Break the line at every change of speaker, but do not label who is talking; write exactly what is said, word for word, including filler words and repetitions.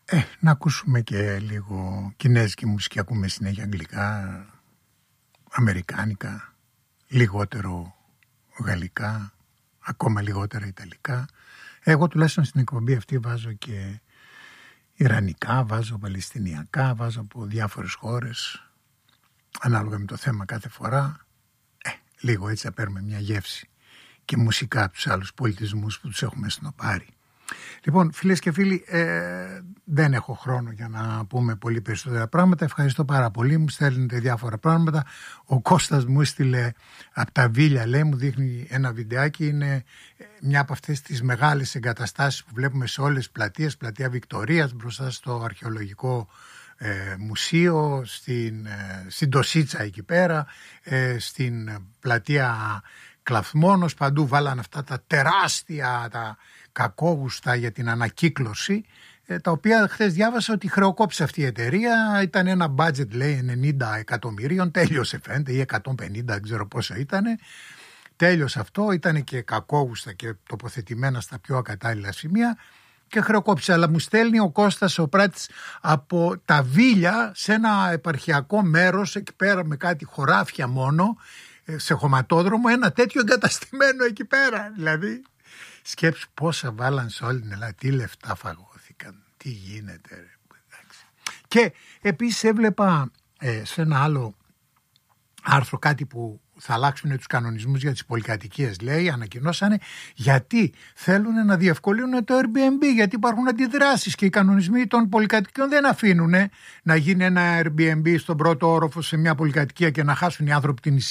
Ε, να ακούσουμε και λίγο κινέζικη μουσική, ακούμε συνέχεια αγγλικά, αμερικάνικα, λιγότερο γαλλικά, ακόμα λιγότερα ιταλικά. Εγώ τουλάχιστον στην εκπομπή αυτή βάζω και ιρανικά, βάζω παλαιστινιακά, βάζω από διάφορες χώρες, ανάλογα με το θέμα κάθε φορά. Ε, λίγο έτσι θα παίρνουμε μια γεύση και μουσικά από τους άλλους πολιτισμούς που τους έχουμε συνοπάρει. Λοιπόν, φίλες και φίλοι, ε, δεν έχω χρόνο για να πούμε πολύ περισσότερα πράγματα. Ευχαριστώ πάρα πολύ, μου στέλνετε διάφορα πράγματα. Ο Κώστας μου έστειλε από τα Βίλια, λέει, μου δείχνει ένα βιντεάκι. Είναι μια από αυτές τις μεγάλες εγκαταστάσεις που βλέπουμε σε όλες τις πλατείες, πλατεία Βικτωρίας μπροστά στο αρχαιολογικό ε, μουσείο, στην, ε, στην Τοσίτσα εκεί πέρα, ε, στην πλατεία Κλαθμόνος, παντού βάλαν αυτά τα τεράστια, τα κακόγουστα για την ανακύκλωση, τα οποία χθες διάβασα ότι χρεοκόπησε αυτή η εταιρεία. Ήταν ένα budget, λέει, ενενήντα εκατομμυρίων, τέλειωσε φαίνεται, ή εκατόν πενήντα, δεν ξέρω πόσο ήτανε. Τέλειωσε αυτό, ήταν και κακόγουστα και τοποθετημένα στα πιο ακατάλληλα σημεία και χρεοκόπησε. Αλλά μου στέλνει ο Κώστας ο πράτης από τα Βίλια σε ένα επαρχιακό μέρος εκεί πέρα με κάτι χωράφια μόνο, σε χωματόδρομο, ένα τέτοιο εγκαταστημένο εκεί πέρα. Δηλαδή σκέψου πόσα βάλαν σε όλη την Ελλάδα, τι λεφτά φαγώθηκαν, τι γίνεται ρε. Εντάξει. Και επίσης έβλεπα ε, σε ένα άλλο άρθρο κάτι που θα αλλάξουν τους κανονισμούς για τις πολυκατοικίες, λέει, ανακοινώσανε, γιατί θέλουν να διευκολύνουν το Airbnb, γιατί υπάρχουν αντιδράσεις και οι κανονισμοί των πολυκατοικιών δεν αφήνουν να γίνει ένα Airbnb στον πρώτο όροφο σε μια πολυκατοικία και να χάσουν οι άνθρωποι την